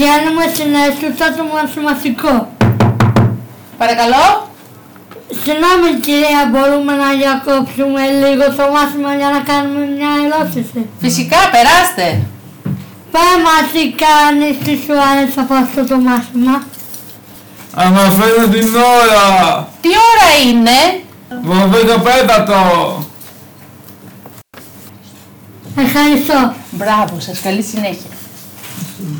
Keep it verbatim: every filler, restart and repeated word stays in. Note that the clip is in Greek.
Πηγαίνουμε στην αίθουσα του μαθηματικό. Παρακαλώ. Συγγνώμη κυρία, μπορούμε να διακόψουμε λίγο το μάθημα για να κάνουμε μια ερώτηση? Φυσικά, περάστε. Πάμε τι κάνεις, τι σου άρεσε από αυτό το μάθημα? Αναφέρω την ώρα. Τι ώρα είναι? δώδεκα πέτατο. Ευχαριστώ. Μπράβο σας, καλή συνέχεια.